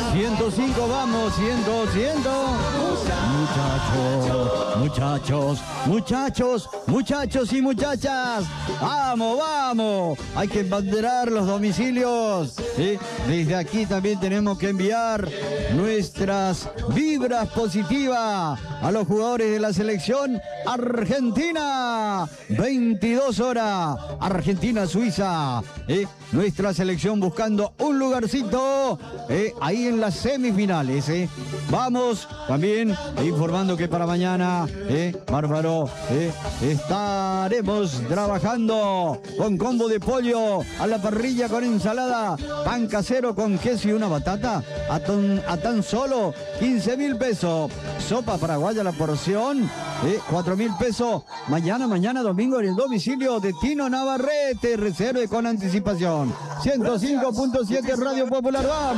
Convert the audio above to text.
105, vamos, 100. Muchachos y muchachas. Vamos. Hay que embanderar los domicilios. ¿Sí? Desde aquí también tenemos que enviar nuestras vibras positivas a los jugadores de la selección argentina. 22 horas. Argentina-Suiza. Nuestra selección buscando un lugarcito ahí en las semifinales. Vamos también informando que para mañana, bárbaro, estaremos trabajando con combo de pollo a la parrilla con ensalada, pan casero con queso y una batata a tan solo 15.000 pesos. Sopa paraguaya la porción, 4.000 pesos. Mañana domingo en el domicilio de Tino Navarrete. Reserve con anticipación. 105.7 Radio Popular. Vamos.